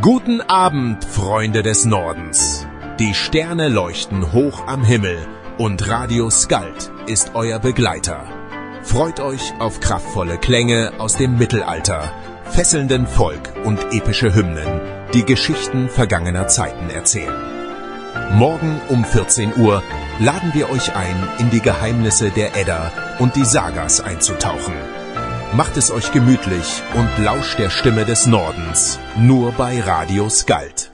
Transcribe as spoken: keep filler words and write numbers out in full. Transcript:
Guten Abend, Freunde des Nordens. Die Sterne leuchten hoch am Himmel und Radio Skald ist euer Begleiter. Freut euch auf kraftvolle Klänge aus dem Mittelalter, fesselnden Volk und epische Hymnen, die Geschichten vergangener Zeiten erzählen. Morgen um vierzehn Uhr laden wir euch ein, in die Geheimnisse der Edda und die Sagas einzutauchen. Macht es euch gemütlich und lauscht der Stimme des Nordens, nur bei Radio Skald.